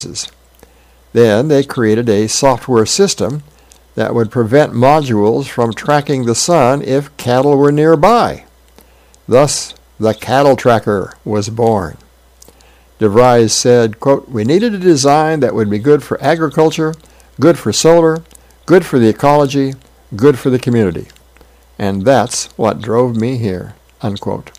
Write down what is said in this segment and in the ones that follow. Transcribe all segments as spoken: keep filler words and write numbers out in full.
Then they created a software system that would prevent modules from tracking the sun if cattle were nearby. Thus, the cattle tracker was born. DeVries said, quote, "We needed a design that would be good for agriculture, good for solar, good for the ecology, good for the community. And that's what drove me here," unquote.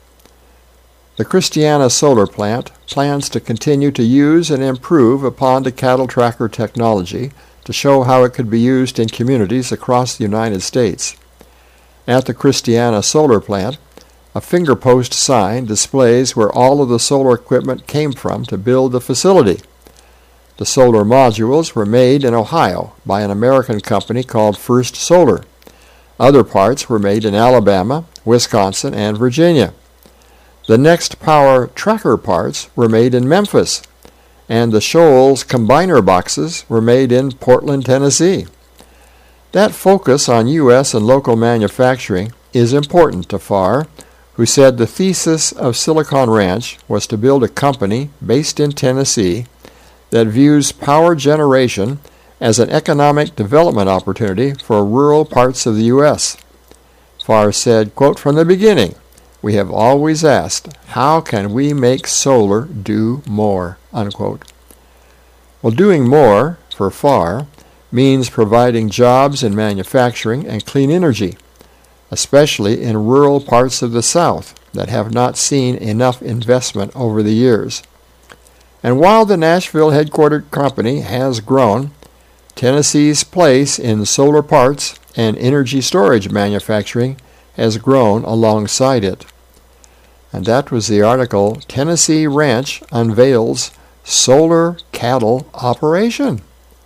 The Christiana Solar Plant plans to continue to use and improve upon the cattle tracker technology to show how it could be used in communities across the United States. At the Christiana Solar Plant, a finger post sign displays where all of the solar equipment came from to build the facility. The solar modules were made in Ohio by an American company called First Solar. Other parts were made in Alabama, Wisconsin, and Virginia. The Next Power tracker parts were made in Memphis, and the Shoals combiner boxes were made in Portland, Tennessee. That focus on U S and local manufacturing is important to Farr, who said the thesis of Silicon Ranch was to build a company based in Tennessee that views power generation as an economic development opportunity for rural parts of the U S Farr said, quote, "From the beginning, we have always asked, how can we make solar do more?" Unquote. Well, doing more, for Farr, means providing jobs in manufacturing and clean energy, especially in rural parts of the South that have not seen enough investment over the years. And while the Nashville headquartered company has grown, Tennessee's place in solar parts and energy storage manufacturing has grown alongside it. And that was the article, "Tennessee Ranch Unveils Solar Cattle Operation."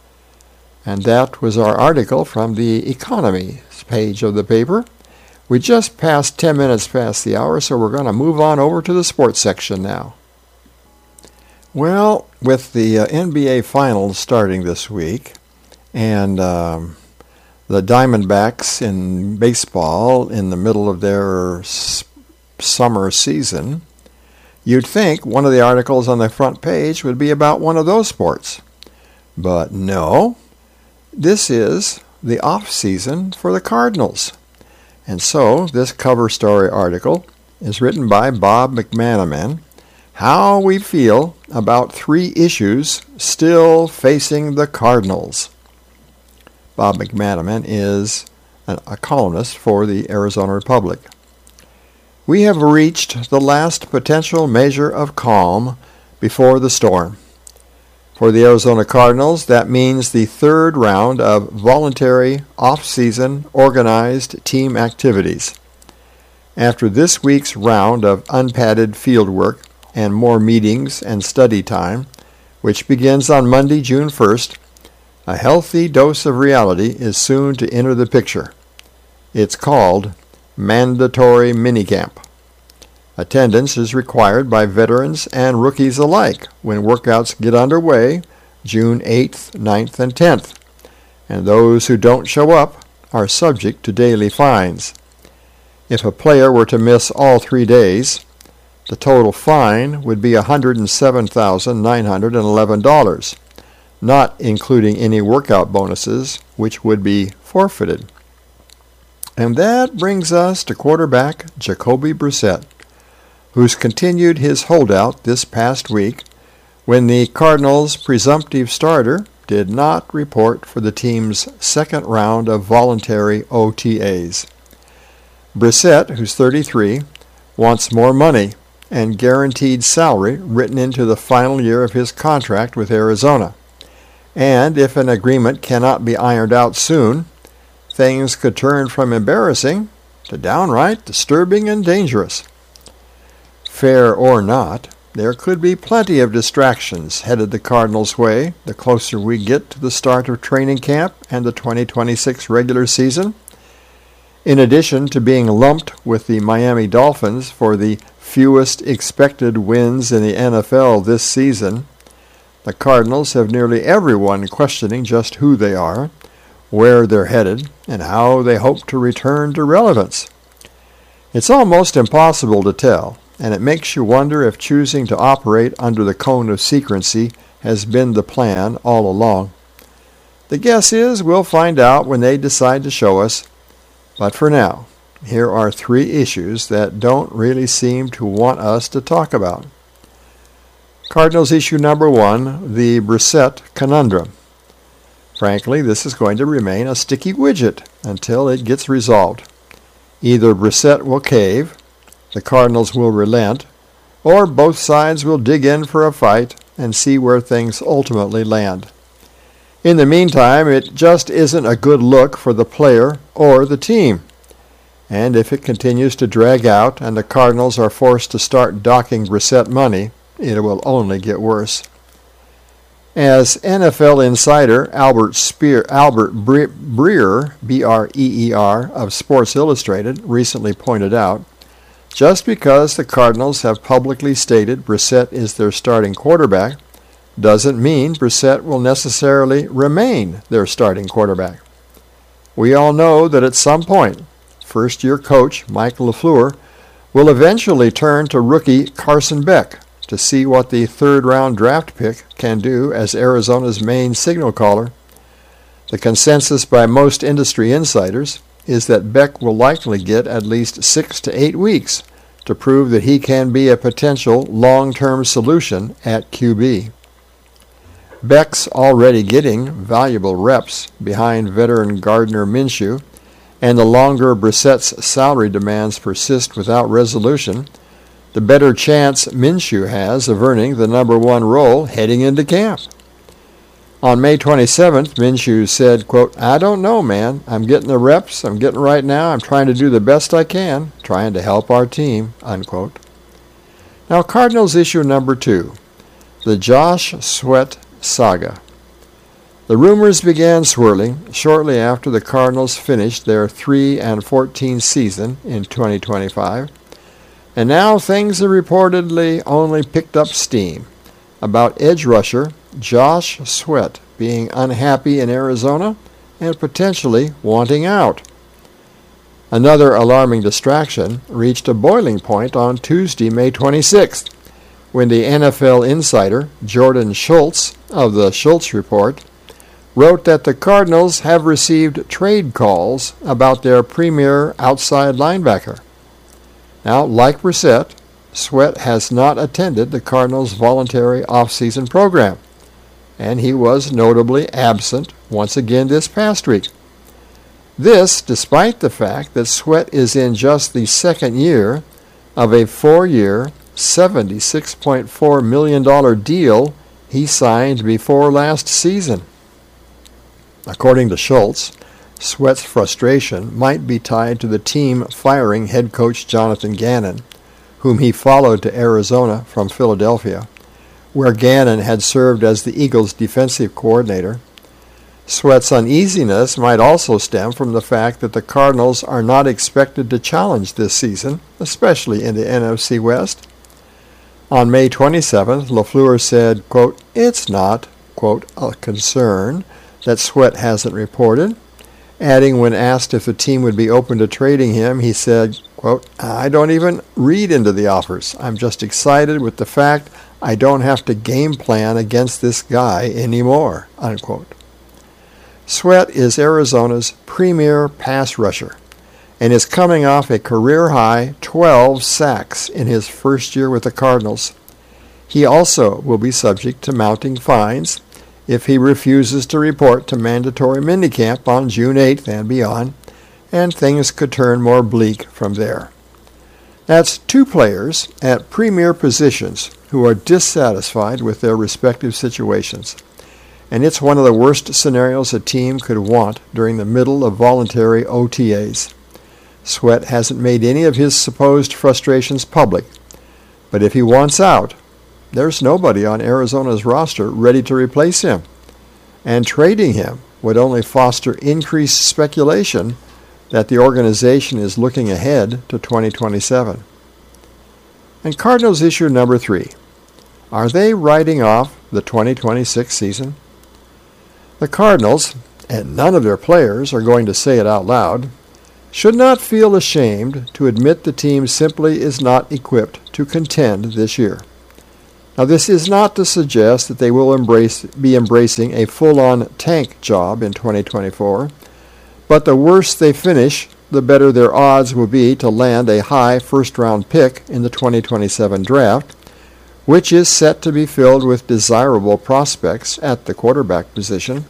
And that was our article from the Economy page of the paper. We just passed ten minutes past the hour, so we're going to move on over to the sports section now. Well, with the uh, N B A Finals starting this week, and um, the Diamondbacks in baseball in the middle of their s- summer season, you'd think one of the articles on the front page would be about one of those sports. But no, this is the off-season for the Cardinals. And so this cover story article is written by Bob McManaman, "How We Feel About Three Issues Still Facing the Cardinals." Bob McManaman is an, a columnist for the Arizona Republic. "We have reached the last potential measure of calm before the storm. For the Arizona Cardinals, that means the third round of voluntary, off-season, organized team activities. After this week's round of unpadded fieldwork and more meetings and study time, which begins on Monday, June first, a healthy dose of reality is soon to enter the picture. It's called mandatory minicamp. Attendance is required by veterans and rookies alike when workouts get underway June eighth, ninth, and tenth, and those who don't show up are subject to daily fines. If a player were to miss all three days, the total fine would be one hundred seven thousand nine hundred eleven dollars, not including any workout bonuses, which would be forfeited." And that brings us to quarterback Jacoby Brissett, who's continued his holdout this past week when the Cardinals' presumptive starter did not report for the team's second round of voluntary O T As. Brissett, who's thirty-three, wants more money and guaranteed salary written into the final year of his contract with Arizona. And if an agreement cannot be ironed out soon, things could turn from embarrassing to downright disturbing and dangerous. Fair or not, there could be plenty of distractions headed the Cardinals' way the closer we get to the start of training camp and the twenty twenty-six regular season. In addition to being lumped with the Miami Dolphins for the fewest expected wins in the N F L this season, the Cardinals have nearly everyone questioning just who they are, where they're headed, and how they hope to return to relevance. It's almost impossible to tell and it makes you wonder if choosing to operate under the cone of secrecy has been the plan all along. The guess is we'll find out when they decide to show us, but for now, here are three issues that don't really seem to want us to talk about. Cardinals issue number one, the Brissett conundrum. Frankly, this is going to remain a sticky widget until it gets resolved. Either Brissett will cave, the Cardinals will relent, or both sides will dig in for a fight and see where things ultimately land. In the meantime, it just isn't a good look for the player or the team. And if it continues to drag out and the Cardinals are forced to start docking Brissett money, it will only get worse. As N F L insider Albert Speer, Albert Breer, B R E E R, of Sports Illustrated recently pointed out, just because the Cardinals have publicly stated Brissett is their starting quarterback doesn't mean Brissett will necessarily remain their starting quarterback. We all know that at some point, first-year coach Mike LaFleur will eventually turn to rookie Carson Beck to see what the third-round draft pick can do as Arizona's main signal caller. The consensus by most industry insiders is that Beck will likely get at least six to eight weeks to prove that he can be a potential long-term solution at Q B. Beck's already getting valuable reps behind veteran Gardner Minshew, and the longer Brissett's salary demands persist without resolution, the better chance Minshew has of earning the number one role heading into camp. On May twenty-seventh, Minshew said, quote, "I don't know, man. I'm getting the reps I'm getting right now. I'm trying to do the best I can, trying to help our team," unquote. Now, Cardinals issue number two, the Josh Sweat saga. The rumors began swirling shortly after the Cardinals finished their three and fourteen season in twenty twenty-five, and now things have reportedly only picked up steam about edge rusher Josh Sweat being unhappy in Arizona and potentially wanting out. Another alarming distraction reached a boiling point on Tuesday, May twenty-sixth, when the N F L insider Jordan Schultz of the Schultz Report wrote that the Cardinals have received trade calls about their premier outside linebacker. Now, like Brissett, Sweat has not attended the Cardinals' voluntary off-season program, and he was notably absent once again this past week. This despite the fact that Sweat is in just the second year of a four-year, seventy-six point four million dollars deal he signed before last season. According to Schultz, Sweat's frustration might be tied to the team firing head coach Jonathan Gannon, whom he followed to Arizona from Philadelphia, where Gannon had served as the Eagles' defensive coordinator. Sweat's uneasiness might also stem from the fact that the Cardinals are not expected to challenge this season, especially in the N F C West. On May twenty-seventh, LaFleur said, quote, "It's not, quote, a concern that Sweat hasn't reported," adding when asked if the team would be open to trading him, he said, quote, "I don't even read into the offers. I'm just excited with the fact I don't have to game plan against this guy anymore," unquote. Sweat is Arizona's premier pass rusher and is coming off a career-high twelve sacks in his first year with the Cardinals. He also will be subject to mounting fines if he refuses to report to mandatory minicamp on June eighth and beyond, and things could turn more bleak from there. That's two players at premier positions who are dissatisfied with their respective situations, and it's one of the worst scenarios a team could want during the middle of voluntary O T As. Sweat hasn't made any of his supposed frustrations public, but if he wants out, there's nobody on Arizona's roster ready to replace him, and trading him would only foster increased speculation that the organization is looking ahead to twenty twenty-seven. And Cardinals issue number three. Are they writing off the twenty twenty-six season? The Cardinals, and none of their players are going to say it out loud, should not feel ashamed to admit the team simply is not equipped to contend this year. Now, this is not to suggest that they will embrace, be embracing a full-on tank job in twenty twenty-four, but the worse they finish, the better their odds will be to land a high first-round pick in the twenty twenty-seven draft, which is set to be filled with desirable prospects at the quarterback position.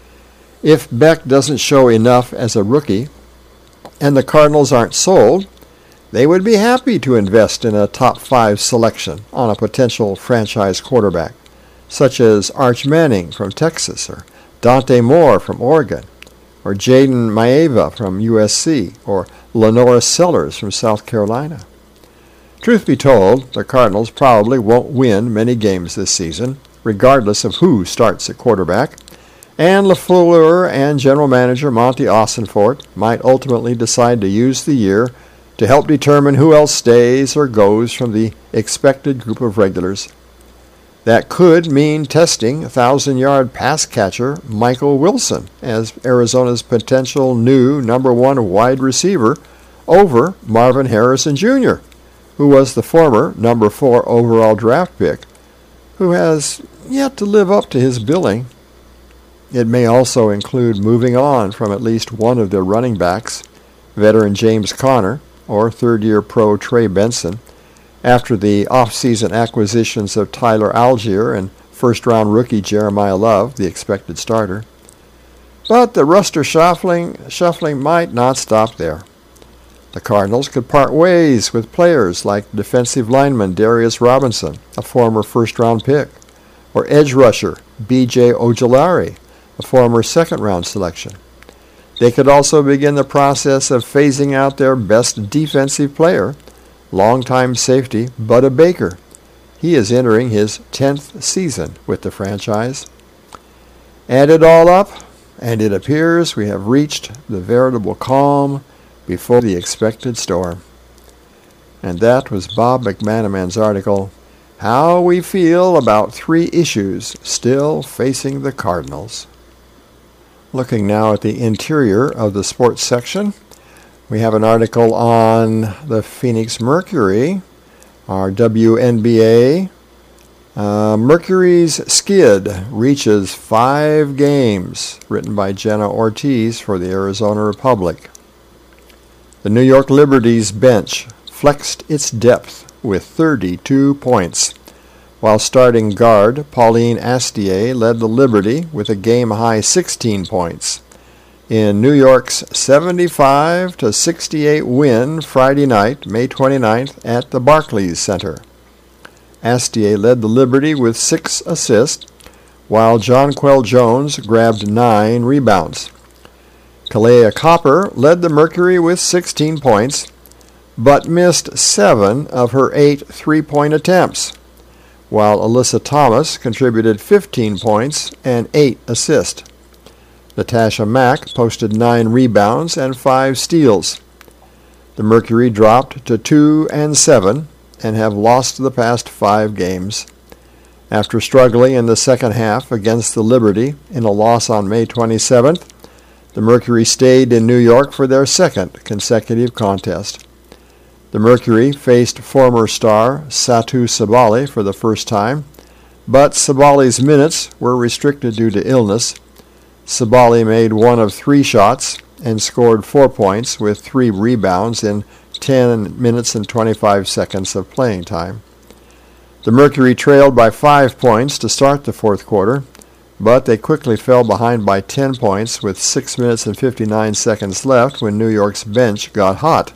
If Beck doesn't show enough as a rookie, and the Cardinals aren't sold, they would be happy to invest in a top five selection on a potential franchise quarterback, such as Arch Manning from Texas, or Dante Moore from Oregon, or Jaden Maeva from U S C, or Lenora Sellers from South Carolina. Truth be told, the Cardinals probably won't win many games this season, regardless of who starts at quarterback, and LaFleur and General Manager Monty Ossenfort might ultimately decide to use the year to help determine who else stays or goes from the expected group of regulars. That could mean testing thousand-yard pass catcher Michael Wilson as Arizona's potential new number one wide receiver over Marvin Harrison Junior, who was the former number four overall draft pick, who has yet to live up to his billing. It may also include moving on from at least one of their running backs, veteran James Conner, or third-year pro Trey Benson, after the off-season acquisitions of Tyler Algier and first-round rookie Jeremiah Love, the expected starter. But the roster shuffling, shuffling might not stop there. The Cardinals could part ways with players like defensive lineman Darius Robinson, a former first-round pick, or edge rusher B J Ojulari, a former second-round selection. They could also begin the process of phasing out their best defensive player, longtime safety Budda Baker. He is entering his tenth season with the franchise. Add it all up, and it appears we have reached the veritable calm before the expected storm. And that was Bob McManaman's article, How We Feel About Three Issues Still Facing the Cardinals. Looking now at the interior of the sports section, we have an article on the Phoenix Mercury, our W N B A. Uh, Mercury's skid reaches five games, written by Jenna Ortiz for the Arizona Republic. The New York Liberty's bench flexed its depth with thirty-two points, while starting guard Pauline Astier led the Liberty with a game-high sixteen points in New York's seventy-five to sixty-eight win Friday night, May twenty-ninth, at the Barclays Center. Astier led the Liberty with six assists, while Jonquel Jones grabbed nine rebounds. Kalea Copper led the Mercury with sixteen points, but missed seven of her eight three-point attempts, while Alyssa Thomas contributed fifteen points and eight assists. Natasha Mack posted nine rebounds and five steals. The Mercury dropped to two and seven and have lost the past five games. After struggling in the second half against the Liberty in a loss on May twenty-seventh, the Mercury stayed in New York for their second consecutive contest. The Mercury faced former star Satu Sabali for the first time, but Sabali's minutes were restricted due to illness. Sabali made one of three shots and scored four points with three rebounds in ten minutes and twenty-five seconds of playing time. The Mercury trailed by five points to start the fourth quarter, but they quickly fell behind by ten points with six minutes and fifty-nine seconds left when New York's bench got hot.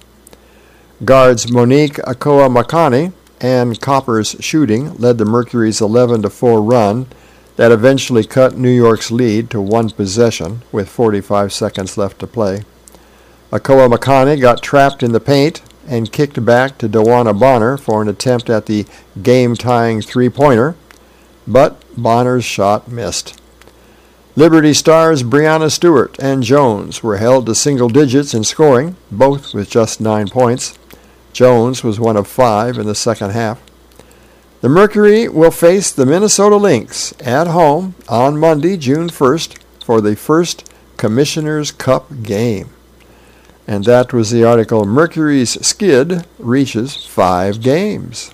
Guards Monique Akoa-Makani and Copper's shooting led the Mercury's eleven to four run that eventually cut New York's lead to one possession with forty-five seconds left to play. Akoa-Makani got trapped in the paint and kicked back to Dawana Bonner for an attempt at the game-tying three-pointer, but Bonner's shot missed. Liberty stars Brianna Stewart and Jones were held to single digits in scoring, both with just nine points. Jones was one of five in the second half. The Mercury will face the Minnesota Lynx at home on Monday, June first, for the first Commissioner's Cup game. And that was the article, Mercury's Skid Reaches Five Games.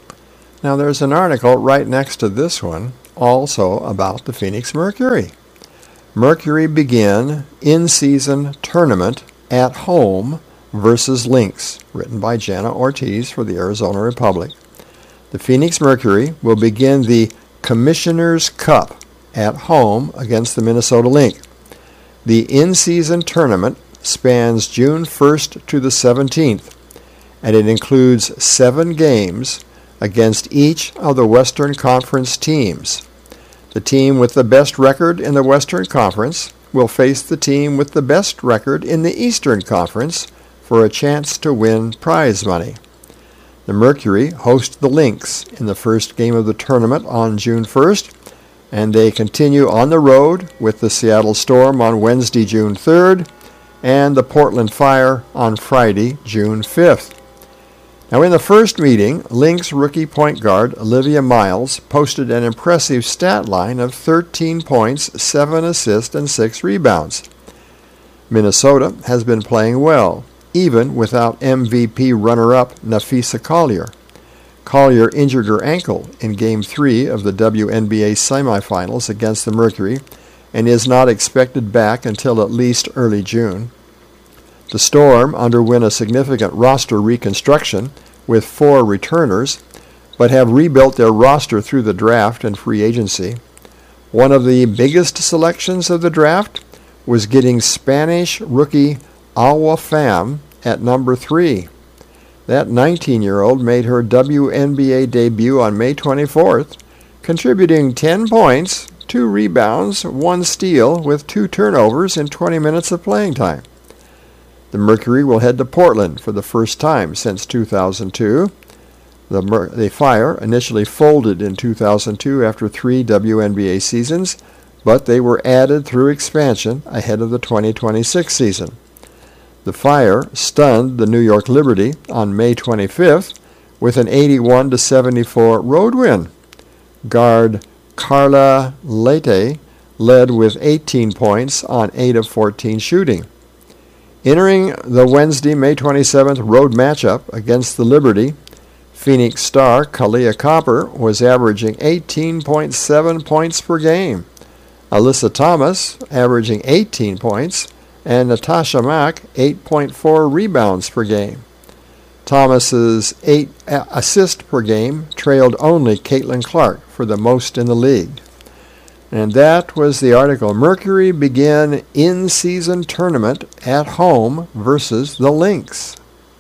Now there's an article right next to this one also about the Phoenix Mercury. Mercury begin in-season tournament at home versus Lynx, written by Jana Ortiz for the Arizona Republic. The Phoenix Mercury will begin the Commissioner's Cup at home against the Minnesota Lynx. The in-season tournament spans June first to the seventeenth, and it includes seven games against each of the Western Conference teams. The team with the best record in the Western Conference will face the team with the best record in the Eastern Conference for a chance to win prize money. The Mercury host the Lynx in the first game of the tournament on June first, and they continue on the road with the Seattle Storm on Wednesday, June third, and the Portland Fire on Friday, June fifth. Now in the first meeting, Lynx rookie point guard Olivia Miles posted an impressive stat line of thirteen points, seven assists, and six rebounds. Minnesota has been playing well, even without M V P runner-up Napheesa Collier. Collier injured her ankle in Game three of the W N B A semifinals against the Mercury and is not expected back until at least early June. The Storm underwent a significant roster reconstruction with four returners, but have rebuilt their roster through the draft and free agency. One of the biggest selections of the draft was getting Spanish rookie Alwa Pham at number three. That nineteen-year-old made her W N B A debut on May twenty-fourth, contributing ten points, two rebounds, one steal, with two turnovers in twenty minutes of playing time. The Mercury will head to Portland for the first time since two thousand two. The, Mer- the Fire initially folded in two thousand two after three W N B A seasons, but they were added through expansion ahead of the twenty twenty-six season. The Fire stunned the New York Liberty on May twenty-fifth with an eighty-one to seventy-four road win. Guard Carla Leite led with eighteen points on eight of fourteen shooting. Entering the Wednesday, May twenty-seventh road matchup against the Liberty, Phoenix star Kahleah Copper was averaging eighteen point seven points per game. Alyssa Thomas averaging eighteen points, and Natasha Mack eight point four rebounds per game. Thomas's eight assists per game trailed only Caitlin Clark for the most in the league. And that was the article, Mercury begin in-season tournament at home versus the Lynx.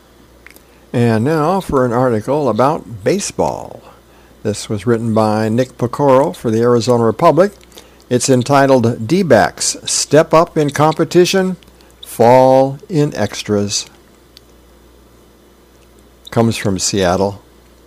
And now for an article about baseball. This was written by Nick Pecoro for the Arizona Republic. It's entitled D-backs Step Up in Competition, Fall in Extras. Comes from Seattle.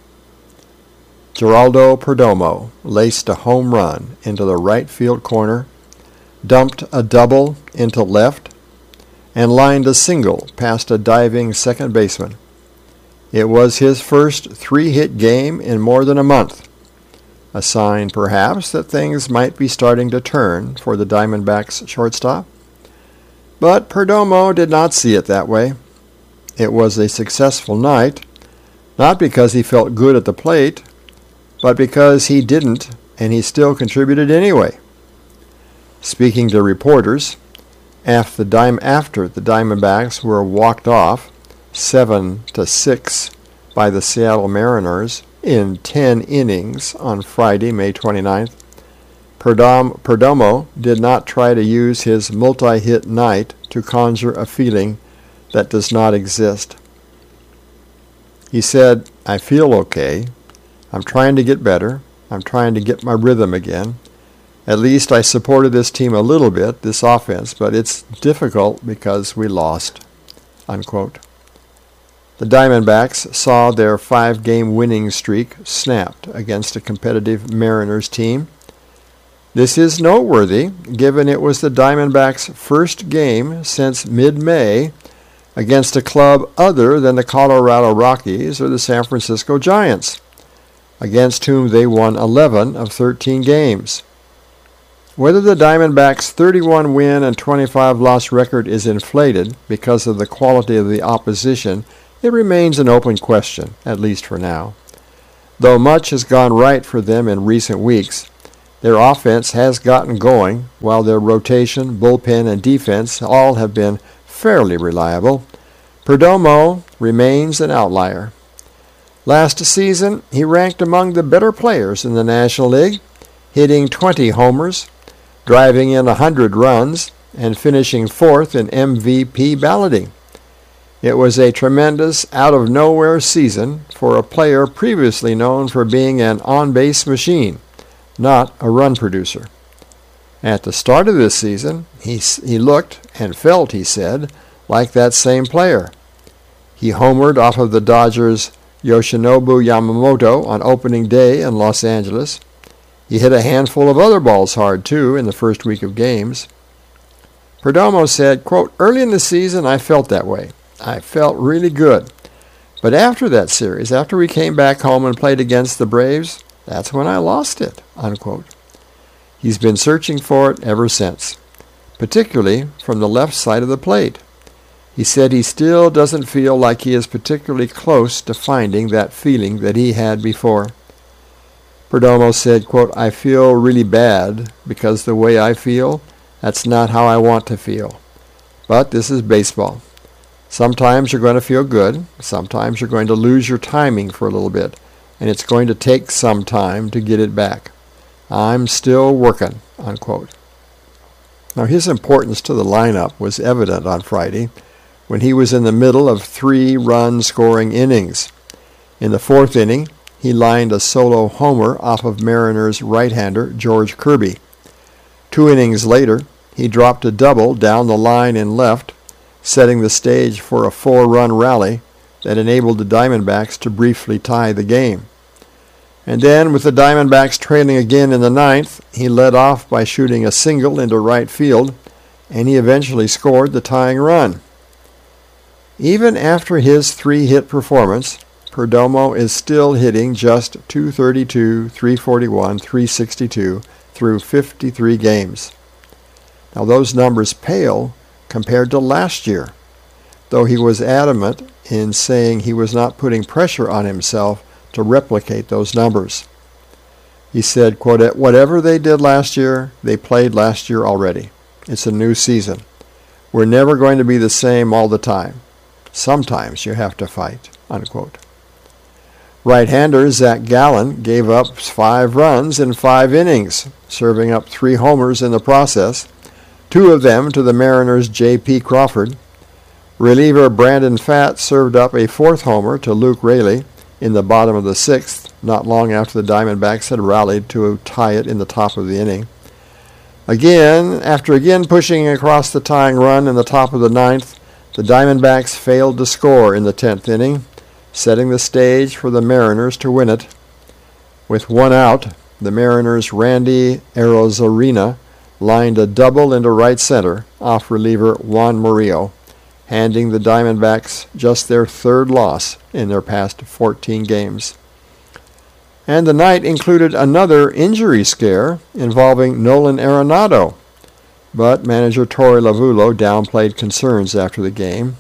Geraldo Perdomo laced a home run into the right field corner, dumped a double into left, and lined a single past a diving second baseman. It was his first three-hit game in more than a month, a sign perhaps that things might be starting to turn for the Diamondbacks shortstop. But Perdomo did not see it that way. It was a successful night, not because he felt good at the plate, but because he didn't, and he still contributed anyway. Speaking to reporters, after the, Dim- after the Diamondbacks were walked off seven to six by the Seattle Mariners in ten innings on Friday, May twenty-ninth, Perdom- Perdomo did not try to use his multi-hit night to conjure a feeling that does not exist. He said, "I feel okay. I'm trying to get better. I'm trying to get my rhythm again. At least I supported this team a little bit, this offense, but it's difficult because we lost." Unquote. The Diamondbacks saw their five-game winning streak snapped against a competitive Mariners team. This is noteworthy, given it was the Diamondbacks' first game since mid-May against a club other than the Colorado Rockies or the San Francisco Giants, against whom they won eleven of thirteen games. Whether the Diamondbacks' thirty-one win and twenty-five loss record is inflated because of the quality of the opposition, it remains an open question, at least for now. Though much has gone right for them in recent weeks, their offense has gotten going, while their rotation, bullpen, and defense all have been fairly reliable. Perdomo remains an outlier. Last season, he ranked among the better players in the National League, hitting twenty homers, driving in one hundred runs, and finishing fourth in M V P balloting. It was a tremendous out-of-nowhere season for a player previously known for being an on-base machine, not a run producer. At the start of this season, he, he looked and felt, he said, like that same player. He homered off of the Dodgers' Yoshinobu Yamamoto on opening day in Los Angeles. He hit a handful of other balls hard, too, in the first week of games. Perdomo said, quote, "Early in the season, I felt that way. I felt really good. But after that series, after we came back home and played against the Braves, that's when I lost it," unquote. He's been searching for it ever since, particularly from the left side of the plate. He said he still doesn't feel like he is particularly close to finding that feeling that he had before. Perdomo said, quote, "I feel really bad because the way I feel, that's not how I want to feel. But this is baseball. Sometimes you're going to feel good. Sometimes you're going to lose your timing for a little bit, and it's going to take some time to get it back. I'm still working," unquote. Now, his importance to the lineup was evident on Friday when he was in the middle of three run-scoring innings. In the fourth inning, he lined a solo homer off of Mariners right-hander George Kirby. Two innings later, he dropped a double down the line in left, setting the stage for a four-run rally that enabled the Diamondbacks to briefly tie the game. And then, with the Diamondbacks trailing again in the ninth, he led off by shooting a single into right field, and he eventually scored the tying run. Even after his three-hit performance, Perdomo is still hitting just two thirty-two, three forty-one, three sixty-two through fifty-three games. Now, those numbers pale compared to last year, though he was adamant in saying he was not putting pressure on himself to replicate those numbers. He said, quote, "Whatever they did last year, they played last year already. It's a new season. We're never going to be the same all the time. Sometimes you have to fight," unquote. Right-hander Zach Gallen gave up five runs in five innings, serving up three homers in the process, two of them to the Mariners' J P Crawford. Reliever Brandon Pfaadt served up a fourth homer to Luke Raley in the bottom of the sixth, not long after the Diamondbacks had rallied to tie it in the top of the inning. Again, after again pushing across the tying run in the top of the ninth, the Diamondbacks failed to score in the tenth inning, setting the stage for the Mariners to win it. With one out, the Mariners' Randy Arozarena lined a double into right center off reliever Juan Murillo, handing the Diamondbacks just their third loss in their past fourteen games. And the night included another injury scare involving Nolan Arenado, but manager Torey Lovullo downplayed concerns after the game.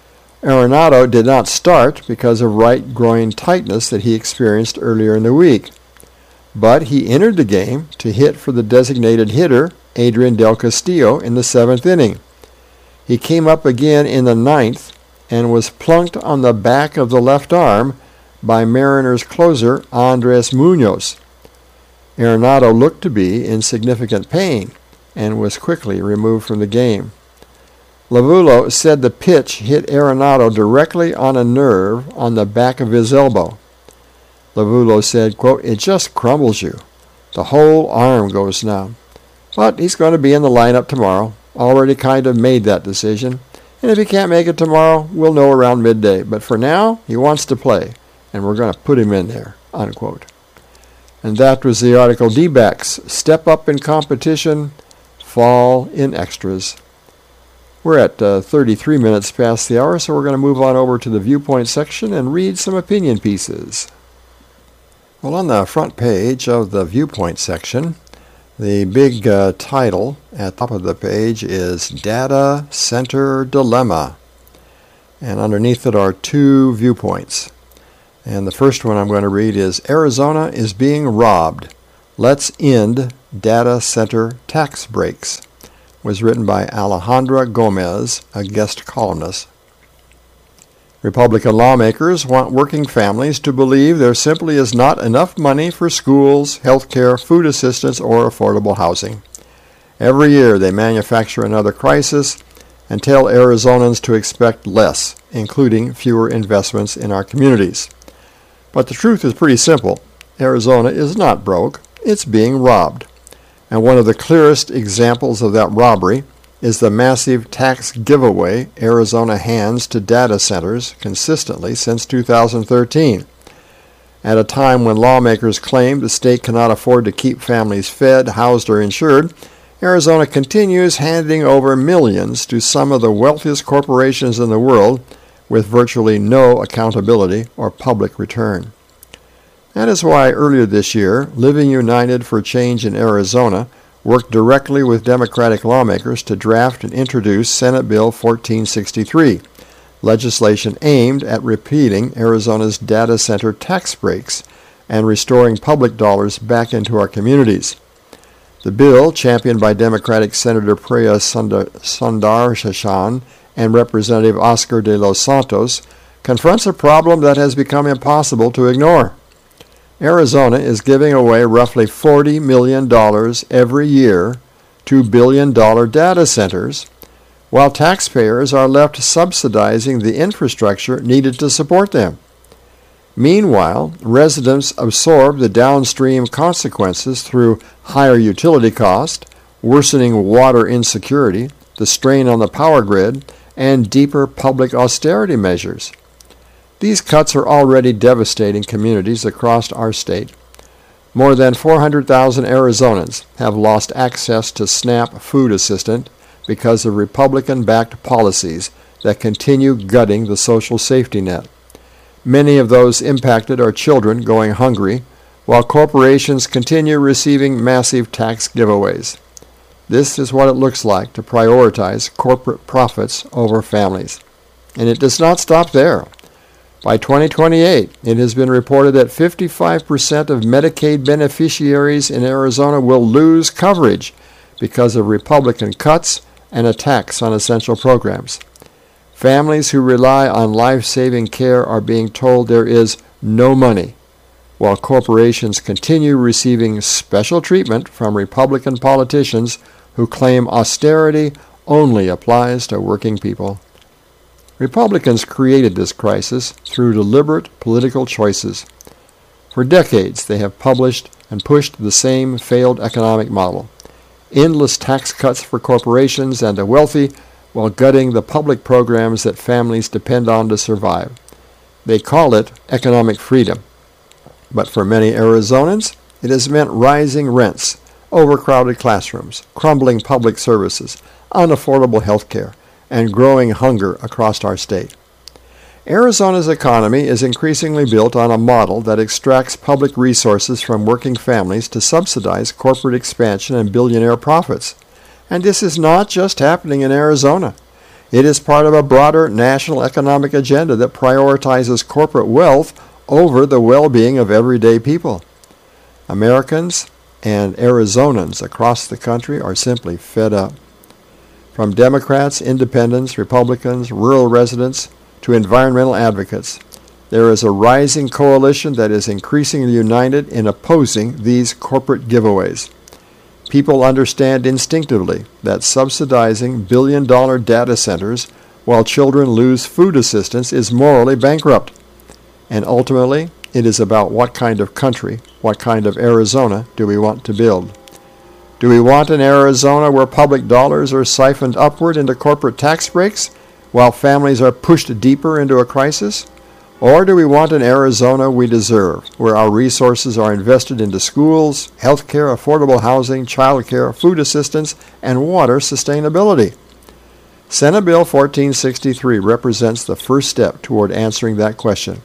Arenado did not start because of right groin tightness that he experienced earlier in the week, but he entered the game to hit for the designated hitter Adrian Del Castillo in the seventh inning. He came up again in the ninth and was plunked on the back of the left arm by Mariners closer Andres Munoz. Arenado looked to be in significant pain and was quickly removed from the game. Lovullo said the pitch hit Arenado directly on a nerve on the back of his elbow. Lovullo said, quote, "It just crumbles you. The whole arm goes numb. But he's going to be in the lineup tomorrow. Already kind of made that decision. And if he can't make it tomorrow, we'll know around midday. But for now, he wants to play, and we're going to put him in there," unquote. And that was the article, D-backs Step Up in Competition, Fall in Extras. We're at uh, thirty-three minutes past the hour, so we're going to move on over to the Viewpoint section and read some opinion pieces. Well, on the front page of the Viewpoint section, The big uh, title at the top of the page is Data Center Dilemma. And underneath it are two viewpoints. And the first one I'm going to read is Arizona is being robbed. Let's end data center tax breaks. It was written by Alejandra Gomez, a guest columnist. Republican lawmakers want working families to believe there simply is not enough money for schools, health care, food assistance, or affordable housing. Every year they manufacture another crisis and tell Arizonans to expect less, including fewer investments in our communities. But the truth is pretty simple. Arizona is not broke. It's being robbed. And one of the clearest examples of that robbery is the massive tax giveaway Arizona hands to data centers consistently since two thousand thirteen. At a time when lawmakers claim the state cannot afford to keep families fed, housed, or insured, Arizona continues handing over millions to some of the wealthiest corporations in the world with virtually no accountability or public return. That is why earlier this year, Living United for Change in Arizona worked directly with Democratic lawmakers to draft and introduce Senate Bill fourteen sixty-three, legislation aimed at repealing Arizona's data center tax breaks and restoring public dollars back into our communities. The bill, championed by Democratic Senator Priya Sundarshan and Representative Oscar de los Santos, confronts a problem that has become impossible to ignore. Arizona is giving away roughly forty million dollars every year to billion-dollar data centers, while taxpayers are left subsidizing the infrastructure needed to support them. Meanwhile, residents absorb the downstream consequences through higher utility costs, worsening water insecurity, the strain on the power grid, and deeper public austerity measures. These cuts are already devastating communities across our state. More than four hundred thousand Arizonans have lost access to SNAP food assistance because of Republican-backed policies that continue gutting the social safety net. Many of those impacted are children going hungry, while corporations continue receiving massive tax giveaways. This is what it looks like to prioritize corporate profits over families. And it does not stop there. By twenty twenty-eight, it has been reported that fifty-five percent of Medicaid beneficiaries in Arizona will lose coverage because of Republican cuts and attacks on essential programs. Families who rely on life-saving care are being told there is no money, while corporations continue receiving special treatment from Republican politicians who claim austerity only applies to working people. Republicans created this crisis through deliberate political choices. For decades, they have published and pushed the same failed economic model: endless tax cuts for corporations and the wealthy, while gutting the public programs that families depend on to survive. They call it economic freedom. But for many Arizonans, it has meant rising rents, overcrowded classrooms, crumbling public services, unaffordable health care, and growing hunger across our state. Arizona's economy is increasingly built on a model that extracts public resources from working families to subsidize corporate expansion and billionaire profits. And this is not just happening in Arizona. It is part of a broader national economic agenda that prioritizes corporate wealth over the well-being of everyday people. Americans and Arizonans across the country are simply fed up. From Democrats, independents, Republicans, rural residents, to environmental advocates, there is a rising coalition that is increasingly united in opposing these corporate giveaways. People understand instinctively that subsidizing billion-dollar data centers while children lose food assistance is morally bankrupt. And ultimately, it is about what kind of country, what kind of Arizona do we want to build. Do we want an Arizona where public dollars are siphoned upward into corporate tax breaks while families are pushed deeper into a crisis? Or do we want an Arizona we deserve, where our resources are invested into schools, health care, affordable housing, child care, food assistance, and water sustainability? Senate Bill fourteen sixty-three represents the first step toward answering that question.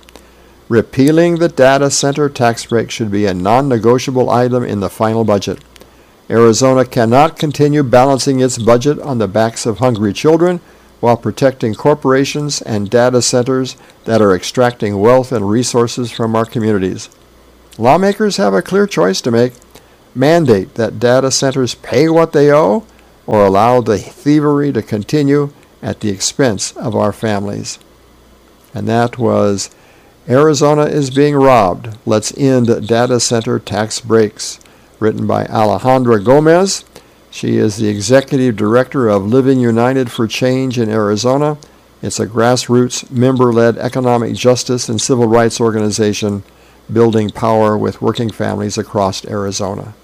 Repealing the data center tax break should be a non-negotiable item in the final budget. Arizona cannot continue balancing its budget on the backs of hungry children while protecting corporations and data centers that are extracting wealth and resources from our communities. Lawmakers have a clear choice to make: mandate that data centers pay what they owe, or allow the thievery to continue at the expense of our families. And that was Arizona is Being Robbed. Let's End Data Center Tax Breaks, written by Alejandra Gomez. She is the executive director of Living United for Change in Arizona. It's a grassroots, member-led economic justice and civil rights organization building power with working families across Arizona.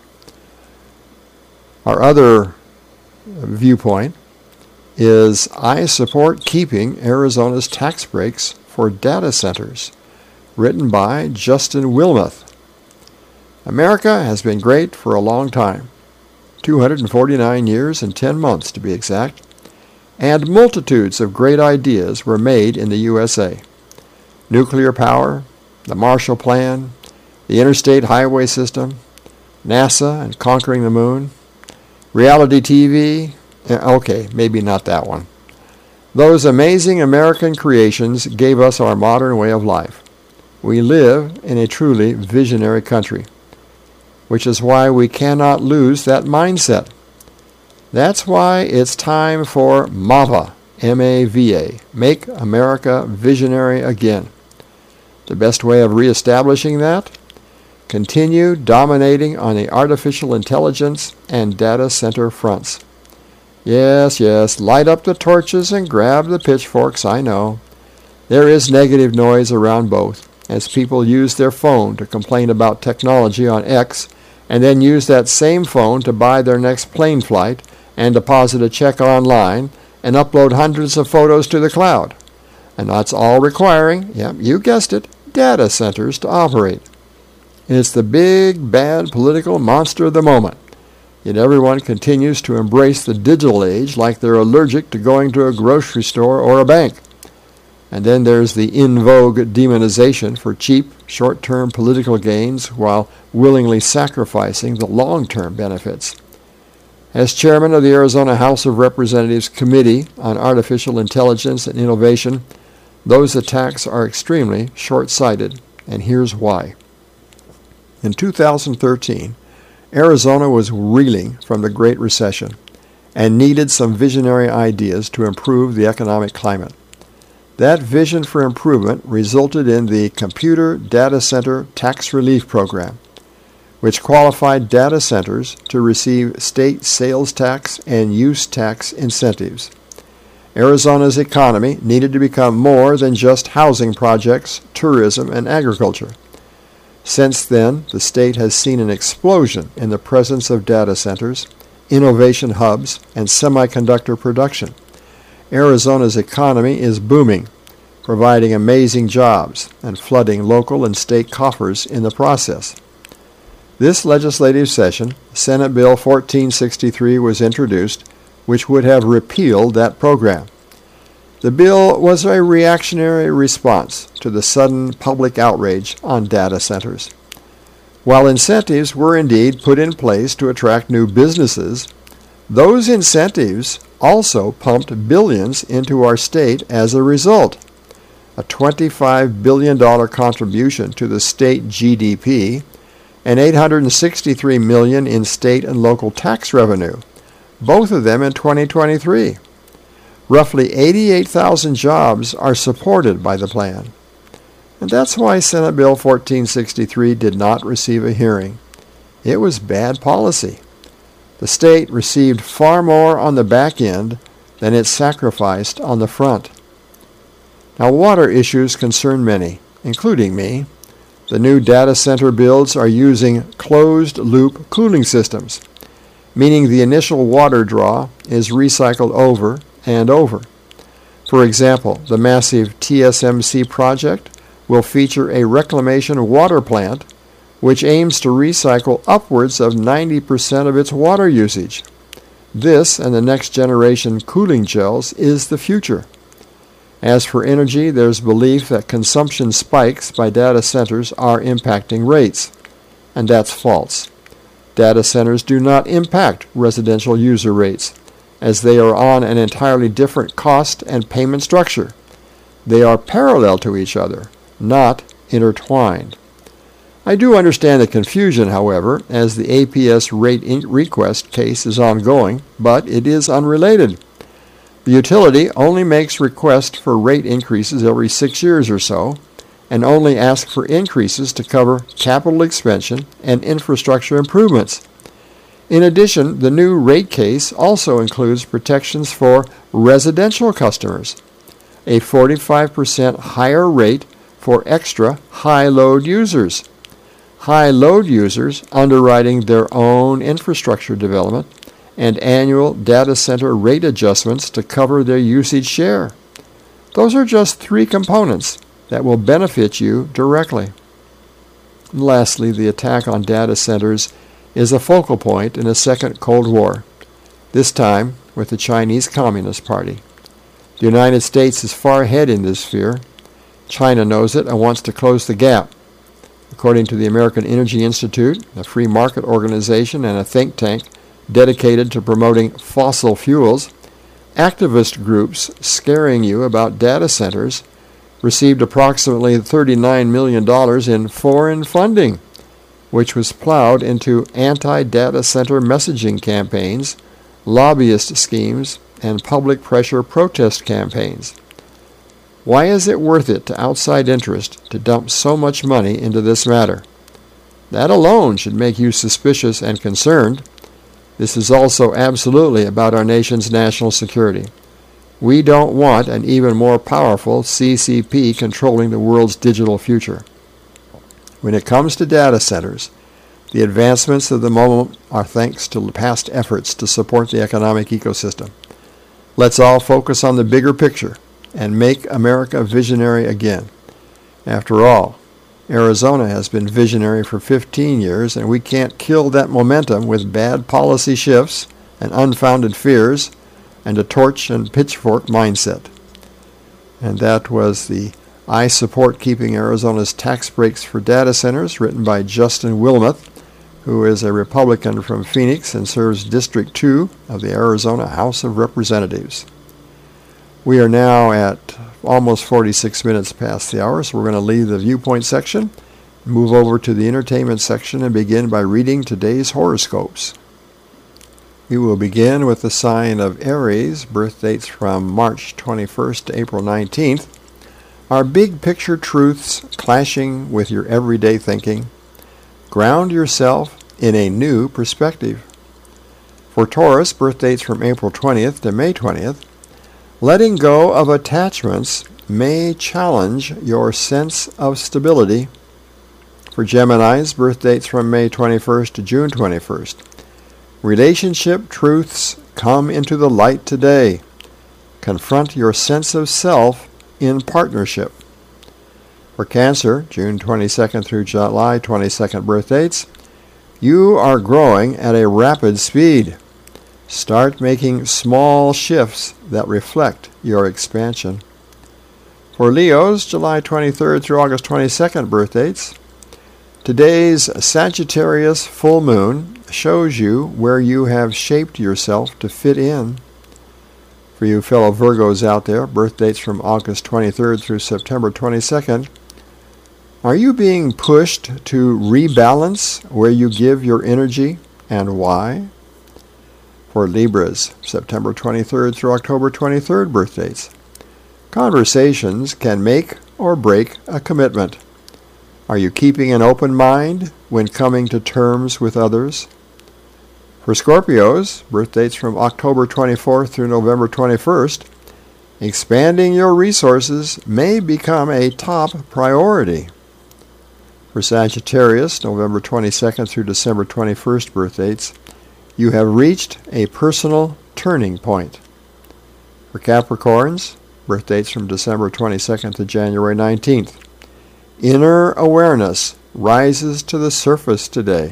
Our other viewpoint is I support keeping Arizona's tax breaks for data centers, written by Justin Wilmoth. America has been great for a long time, two hundred forty-nine years and ten months to be exact, and multitudes of great ideas were made in the U S A. Nuclear power, the Marshall Plan, the interstate highway system, NASA and conquering the moon, reality T V, okay, maybe not that one. Those amazing American creations gave us our modern way of life. We live in a truly visionary country, which is why we cannot lose that mindset. That's why it's time for MAVA, M A V A, Make America Visionary Again. The best way of reestablishing that? Continue dominating on the artificial intelligence and data center fronts. Yes, yes, light up the torches and grab the pitchforks, I know. There is negative noise around both, as people use their phone to complain about technology on X, and then use that same phone to buy their next plane flight and deposit a check online and upload hundreds of photos to the cloud. And that's all requiring, yep, you guessed it, data centers to operate. It's the big, bad political monster of the moment. Yet everyone continues to embrace the digital age like they're allergic to going to a grocery store or a bank. And then there's the in vogue demonization for cheap, short-term political gains while willingly sacrificing the long-term benefits. As chairman of the Arizona House of Representatives Committee on Artificial Intelligence and Innovation, those attacks are extremely short-sighted, and here's why. In two thousand thirteen, Arizona was reeling from the Great Recession and needed some visionary ideas to improve the economic climate. That vision for improvement resulted in the Computer Data Center Tax Relief Program, which qualified data centers to receive state sales tax and use tax incentives. Arizona's economy needed to become more than just housing projects, tourism, and agriculture. Since then, the state has seen an explosion in the presence of data centers, innovation hubs, and semiconductor production. Arizona's economy is booming, providing amazing jobs and flooding local and state coffers in the process. This legislative session, Senate Bill fourteen sixty-three was introduced, which would have repealed that program. The bill was a reactionary response to the sudden public outrage on data centers. While incentives were indeed put in place to attract new businesses, those incentives also pumped billions into our state as a result. A twenty-five billion dollars contribution to the state G D P and eight hundred sixty-three million dollars in state and local tax revenue, both of them in twenty twenty-three. Roughly eighty-eight thousand jobs are supported by the plan. And that's why Senate Bill fourteen sixty-three did not receive a hearing. It was bad policy. The state received far more on the back end than it sacrificed on the front. Now, water issues concern many, including me. The new data center builds are using closed-loop cooling systems, meaning the initial water draw is recycled over and over. For example, the massive T S M C project will feature a reclamation water plant which aims to recycle upwards of ninety percent of its water usage. This and the next generation cooling gels is the future. As for energy, there's belief that consumption spikes by data centers are impacting rates, and that's false. Data centers do not impact residential user rates, as they are on an entirely different cost and payment structure. They are parallel to each other, not intertwined. I do understand the confusion, however, as the A P S rate request case is ongoing, but it is unrelated. The utility only makes requests for rate increases every six years or so, and only asks for increases to cover capital expansion and infrastructure improvements. In addition, the new rate case also includes protections for residential customers, a forty-five percent higher rate for extra high-load users, high-load users underwriting their own infrastructure development, and annual data center rate adjustments to cover their usage share. Those are just three components that will benefit you directly. And lastly, the attack on data centers is a focal point in a second Cold War, this time with the Chinese Communist Party. The United States is far ahead in this sphere. China knows it and wants to close the gap. According to the American Energy Institute, a free market organization and a think tank dedicated to promoting fossil fuels, activist groups scaring you about data centers received approximately thirty-nine million dollars in foreign funding, which was plowed into anti-data center messaging campaigns, lobbyist schemes, and public pressure protest campaigns. Why is it worth it to outside interest to dump so much money into this matter? That alone should make you suspicious and concerned. This is also absolutely about our nation's national security. We don't want an even more powerful C C P controlling the world's digital future. When it comes to data centers, the advancements of the moment are thanks to past efforts to support the economic ecosystem. Let's all focus on the bigger picture and make America visionary again. After all, Arizona has been visionary for fifteen years, and we can't kill that momentum with bad policy shifts and unfounded fears and a torch and pitchfork mindset. And that was the I Support Keeping Arizona's Tax Breaks for Data Centers, written by Justin Wilmoth, who is a Republican from Phoenix and serves District two of the Arizona House of Representatives. We are now at almost forty-six minutes past the hour, so we're going to leave the viewpoint section, move over to the entertainment section, and begin by reading today's horoscopes. We will begin with the sign of Aries, birth dates from March twenty-first to April nineteenth. Are big picture truths clashing with your everyday thinking? Ground yourself in a new perspective. For Taurus, birth dates from April twentieth to May twentieth, letting go of attachments may challenge your sense of stability. For Geminis, birth dates from May twenty-first to June twenty-first, relationship truths come into the light today. Confront your sense of self in partnership. For Cancer, June twenty-second through July twenty-second birth dates, you are growing at a rapid speed. Start making small shifts that reflect your expansion. For Leos, July twenty-third through August twenty-second birth dates, today's Sagittarius full moon shows you where you have shaped yourself to fit in. For you fellow Virgos out there, birth dates from August twenty-third through September twenty-second, are you being pushed to rebalance where you give your energy and why? For Libras, September twenty-third through October twenty-third birth dates, conversations can make or break a commitment. Are you keeping an open mind when coming to terms with others? For Scorpios, birth dates from October twenty-fourth through November twenty-first, expanding your resources may become a top priority. For Sagittarius, November twenty-second through December twenty-first birth dates, you have reached a personal turning point. For Capricorns, birth dates from December twenty-second to January nineteenth, inner awareness rises to the surface today.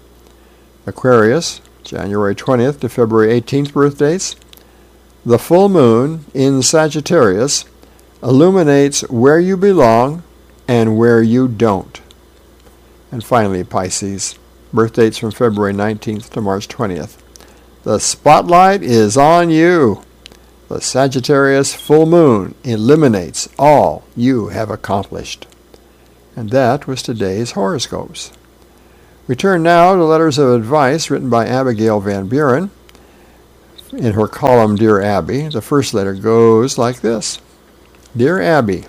Aquarius, January twentieth to February eighteenth birth dates, the full moon in Sagittarius illuminates where you belong and where you don't. And finally, Pisces, Birth dates from February nineteenth to March twentieth. The spotlight is on you. The Sagittarius full moon eliminates all you have accomplished. And that was today's horoscopes. We turn now to letters of advice written by Abigail Van Buren. In her column, Dear Abby, the first letter goes like this. Dear Abby,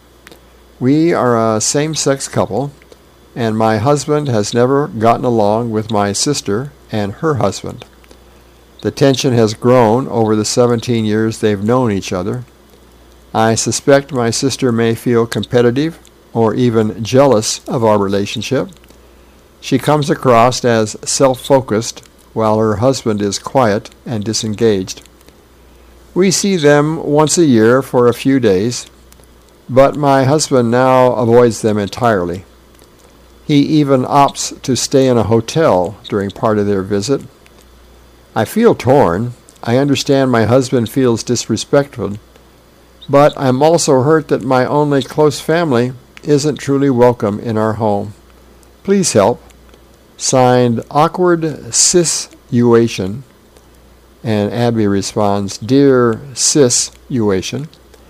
we are a same-sex couple, and my husband has never gotten along with my sister and her husband. The tension has grown over the seventeen years they've known each other. I suspect my sister may feel competitive or even jealous of our relationship. She comes across as self-focused, while her husband is quiet and disengaged. We see them once a year for a few days, but my husband now avoids them entirely. He even opts to stay in a hotel during part of their visit. I feel torn. I understand my husband feels disrespected, but I'm also hurt that my only close family isn't truly welcome in our home. Please help. Signed, Awkward Sis-uation. And Abby responds, Dear Sis-uation,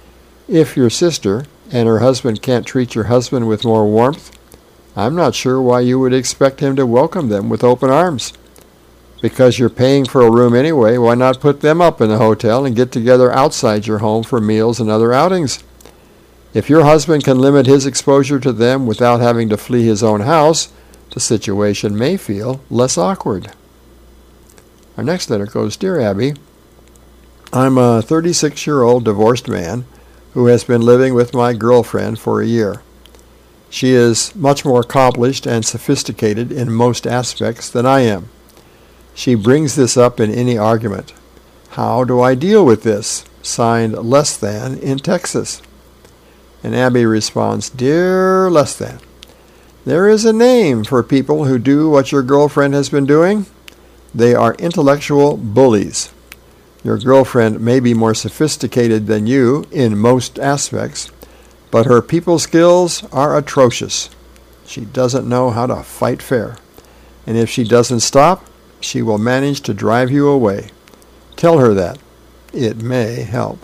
if your sister and her husband can't treat your husband with more warmth, I'm not sure why you would expect him to welcome them with open arms. Because you're paying for a room anyway, why not put them up in the hotel and get together outside your home for meals and other outings? If your husband can limit his exposure to them without having to flee his own house, the situation may feel less awkward. Our next letter goes, Dear Abby, I'm a thirty-six-year-old divorced man who has been living with my girlfriend for a year. She is much more accomplished and sophisticated in most aspects than I am. She brings this up in any argument. How do I deal with this? Signed, Less Than in Texas. And Abby responds, Dear Less Than, there is a name for people who do what your girlfriend has been doing. They are intellectual bullies. Your girlfriend may be more sophisticated than you in most aspects, but her people skills are atrocious. She doesn't know how to fight fair. And if she doesn't stop, she will manage to drive you away. Tell her that. It may help.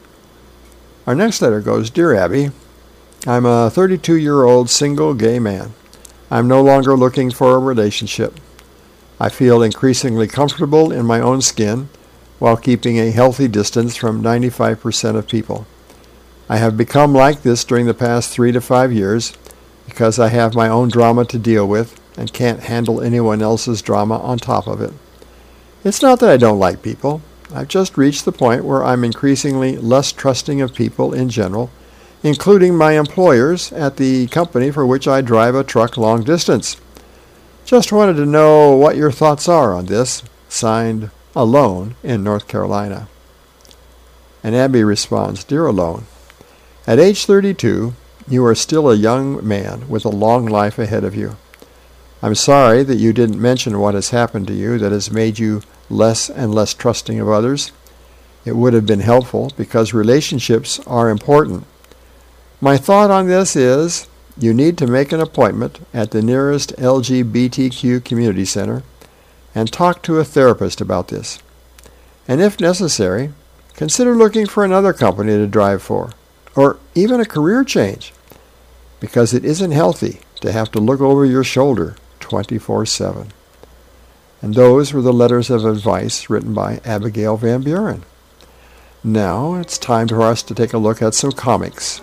Our next letter goes, Dear Abby, I'm a thirty-two-year-old single gay man. I'm no longer looking for a relationship. I feel increasingly comfortable in my own skin while keeping a healthy distance from ninety-five percent of people. I have become like this during the past three to five years because I have my own drama to deal with and can't handle anyone else's drama on top of it. It's not that I don't like people. I've just reached the point where I'm increasingly less trusting of people in general, including my employers at the company for which I drive a truck long distance. Just wanted to know what your thoughts are on this. Signed, Alone in North Carolina. And Abby responds, Dear Alone, at age thirty-two, you are still a young man with a long life ahead of you. I'm sorry that you didn't mention what has happened to you that has made you less and less trusting of others. It would have been helpful because relationships are important. My thought on this is you need to make an appointment at the nearest L G B T Q community center and talk to a therapist about this. And if necessary, consider looking for another company to drive for, or even a career change, because it isn't healthy to have to look over your shoulder twenty-four seven. And those were the letters of advice written by Abigail Van Buren. Now it's time for us to take a look at some comics.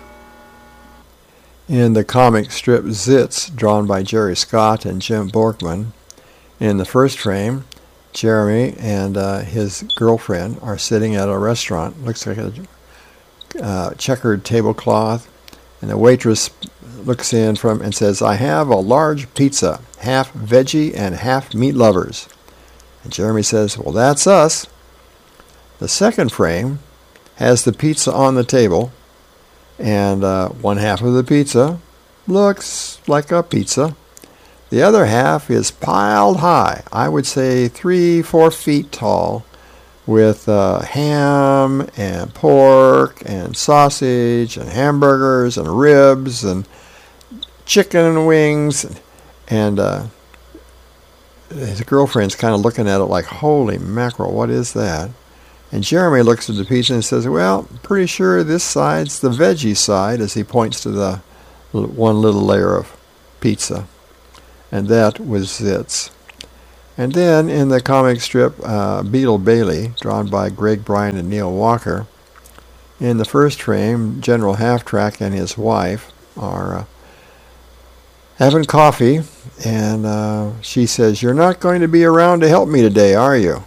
In the comic strip Zits, drawn by Jerry Scott and Jim Borkman, in the first frame, Jeremy and uh, his girlfriend are sitting at a restaurant. Looks like a uh, checkered tablecloth, and the waitress looks in from and says, I have a large pizza, half veggie and half meat lovers. And Jeremy says, well, that's us. The second frame has the pizza on the table, and uh, one half of the pizza looks like a pizza. The other half is piled high, I would say three, four feet tall, with uh, ham and pork and sausage and hamburgers and ribs and chicken wings. And uh, his girlfriend's kind of looking at it like, holy mackerel, what is that? And Jeremy looks at the pizza and says, well, pretty sure this side's the veggie side, as he points to the one little layer of pizza. And that was Zitz. And then in the comic strip, uh, Beetle Bailey, drawn by Greg Bryan and Neil Walker, in the first frame, General Half-Track and his wife are uh, having coffee, and uh, she says, you're not going to be around to help me today, are you?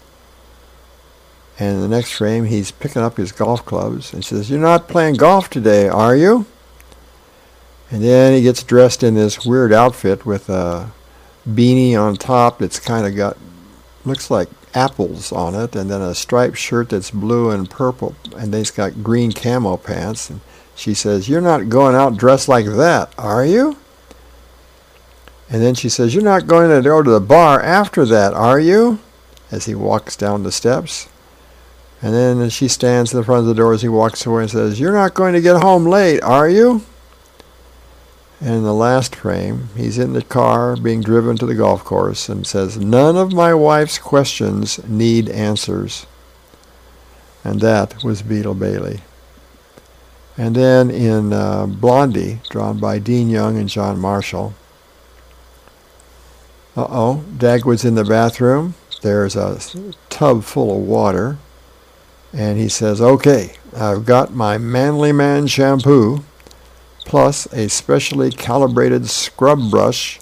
And in the next frame, he's picking up his golf clubs and says, you're not playing golf today, are you? And then he gets dressed in this weird outfit with a beanie on top that's kind of got, looks like apples on it, and then a striped shirt that's blue and purple, and then he's got green camo pants. And she says, you're not going out dressed like that, are you? And then she says, you're not going to go to the bar after that, are you? As he walks down the steps. And then she stands in the front of the door as he walks away and says, you're not going to get home late, are you? And in the last frame, he's in the car being driven to the golf course and says, none of my wife's questions need answers. And that was Beetle Bailey. And then in uh, Blondie, drawn by Dean Young and John Marshall, uh-oh, Dagwood's in the bathroom. There's a tub full of water. And he says, okay, I've got my Manly Man shampoo, plus a specially calibrated scrub brush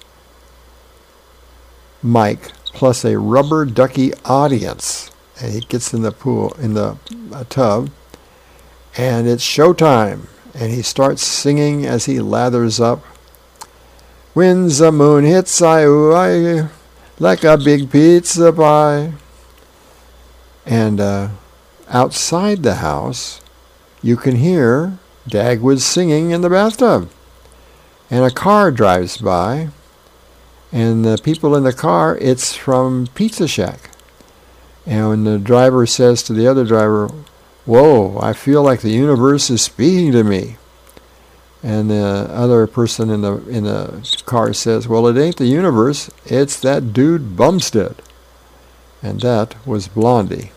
mic, plus a rubber ducky audience. And he gets in the pool, in the uh, tub, and it's showtime. And he starts singing as he lathers up. When the moon hits, I, I like a big pizza pie. And uh, outside the house, you can hear Dagwood singing in the bathtub. And a car drives by, and the people in the car, it's from Pizza Shack. And when the driver says to the other driver, whoa, I feel like the universe is speaking to me. And the other person in the in the car says, well, it ain't the universe, it's that dude Bumstead. And that was Blondie.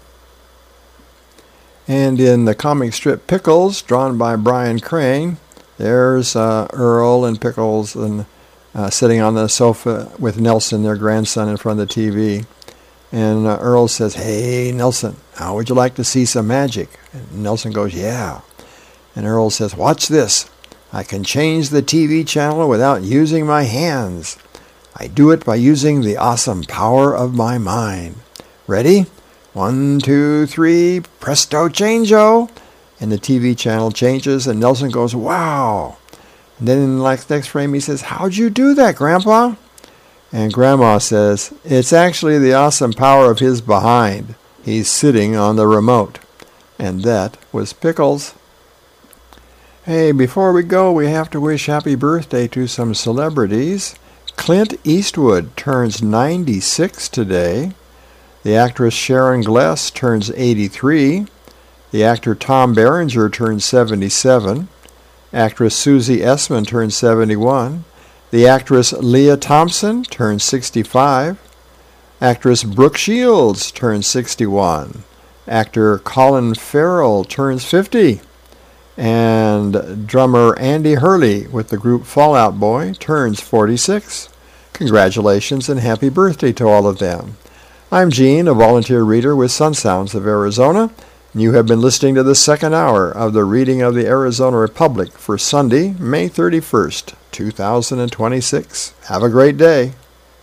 And in the comic strip Pickles, drawn by Brian Crane, there's uh, Earl and Pickles and uh, sitting on the sofa with Nelson, their grandson, in front of the T V. And uh, Earl says, hey, Nelson, how would you like to see some magic? And Nelson goes, yeah. And Earl says, watch this. I can change the T V channel without using my hands. I do it by using the awesome power of my mind. Ready? One, two, three, presto changeo. And the T V channel changes, and Nelson goes, wow. And then in like the next frame, he says, how'd you do that, Grandpa? And Grandma says, it's actually the awesome power of his behind. He's sitting on the remote. And that was Pickles. Hey, before we go, we have to wish happy birthday to some celebrities. Clint Eastwood turns ninety-six today. The actress Sharon Gless turns eighty-three. The actor Tom Berenger turns seventy-seven. Actress Susie Essman turns seventy-one. The actress Leah Thompson turns sixty-five. Actress Brooke Shields turns sixty-one. Actor Colin Farrell turns fifty. And drummer Andy Hurley with the group Fall Out Boy turns forty-six. Congratulations and happy birthday to all of them. I'm Gene, a volunteer reader with Sun Sounds of Arizona, and you have been listening to the second hour of the Reading of the Arizona Republic for Sunday, May thirty-first, two thousand twenty-six. Have a great day.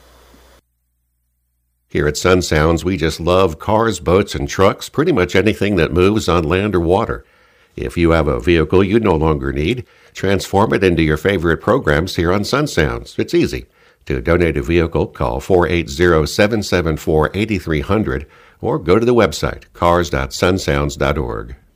Here at Sun Sounds, we just love cars, boats, and trucks, pretty much anything that moves on land or water. If you have a vehicle you no longer need, transform it into your favorite programs here on Sun Sounds. It's easy. To donate a vehicle, call four eight zero, seven seven four, eight three zero zero or go to the website cars dot sun sounds dot org.